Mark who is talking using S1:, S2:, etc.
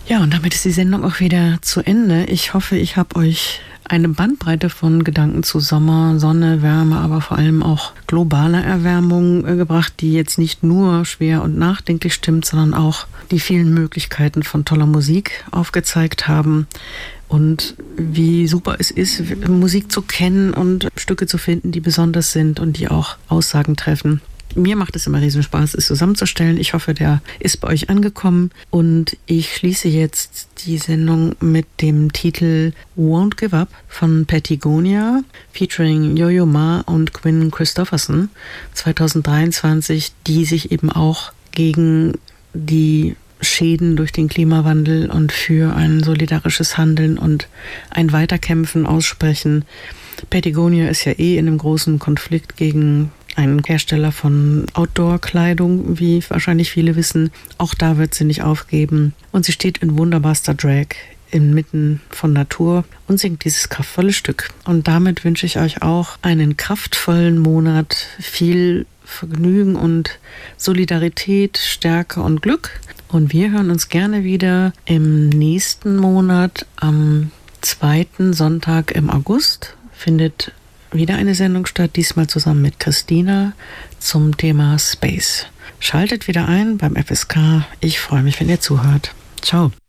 S1: Ja, und damit ist die Sendung auch wieder zu Ende. Ich hoffe, ich habe euch eine Bandbreite von Gedanken zu Sommer, Sonne, Wärme, aber vor allem auch globaler Erwärmung gebracht, die jetzt nicht nur schwer und nachdenklich stimmt, sondern auch die vielen Möglichkeiten von toller Musik aufgezeigt haben und wie super es ist, Musik zu kennen und Stücke zu finden, die besonders sind und die auch Aussagen treffen. Mir macht es immer riesen Spaß, es zusammenzustellen. Ich hoffe, der ist bei euch angekommen. Und ich schließe jetzt die Sendung mit dem Titel Won't Give Up von Patagonia, featuring Yo-Yo Ma und Quinn Christopherson 2023, die sich eben auch gegen die Schäden durch den Klimawandel und für ein solidarisches Handeln und ein Weiterkämpfen aussprechen. Patagonia ist ja in einem großen Konflikt gegen einen Hersteller von Outdoor-Kleidung, wie wahrscheinlich viele wissen. Auch da wird sie nicht aufgeben. Und sie steht in wunderbarster Drag inmitten von Natur und singt dieses kraftvolle Stück. Und damit wünsche ich euch auch einen kraftvollen Monat, viel Vergnügen und Solidarität, Stärke und Glück. Und wir hören uns gerne wieder im nächsten Monat am 2. Sonntag im August. Findet wieder eine Sendung statt, diesmal zusammen mit Christina zum Thema Space. Schaltet wieder ein beim FSK. Ich freue mich, wenn ihr zuhört. Ciao.